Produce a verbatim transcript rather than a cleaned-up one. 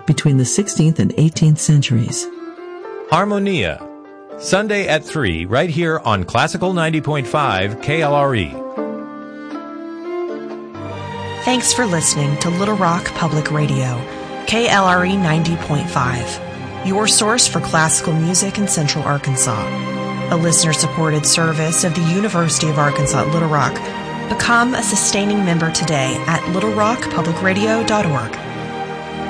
between the sixteenth and eighteenth centuries. Harmonia, Sunday at three, right here on Classical ninety point five K L R E. Thanks for listening to Little Rock Public Radio, K L R E ninety point five, your source for classical music in Central Arkansas. A listener-supported service of the University of Arkansas at Little Rock. Become a sustaining member today at little rock public radio dot org.